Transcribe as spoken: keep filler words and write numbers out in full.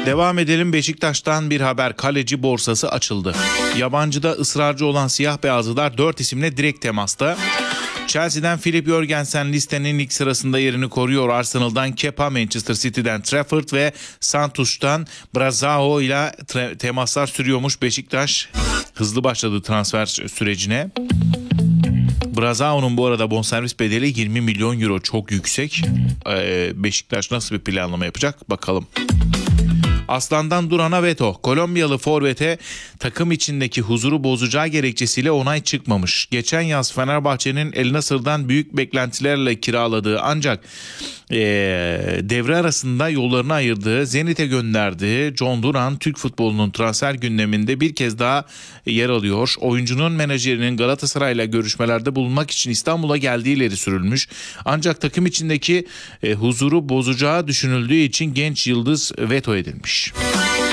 Devam edelim, Beşiktaş'tan bir haber. Kaleci borsası açıldı. Yabancıda ısrarcı olan siyah beyazlılar dört isimle direkt temasta. Chelsea'den Filip Jørgensen listenin ilk sırasında yerini koruyor. Arsenal'dan Kepa, Manchester City'den Trafford ve Santos'tan Brazao ile temaslar sürüyormuş. Beşiktaş hızlı başladı transfer sürecine. Brazao'nun bu arada bonservis bedeli yirmi milyon euro, çok yüksek. Ee, Beşiktaş nasıl bir planlama yapacak bakalım. Aslan'dan Duran'a veto. Kolombiyalı forvete takım içindeki huzuru bozacağı gerekçesiyle onay çıkmamış. Geçen yaz Fenerbahçe'nin El Nasır'dan büyük beklentilerle kiraladığı ancak ee, devre arasında yollarını ayırdığı, Zenit'e gönderdiği John Duran Türk futbolunun transfer gündeminde bir kez daha yer alıyor. Oyuncunun menajerinin Galatasaray'la görüşmelerde bulunmak için İstanbul'a geldiği ileri sürülmüş. Ancak takım içindeki e, huzuru bozacağı düşünüldüğü için genç yıldız veto edilmiş.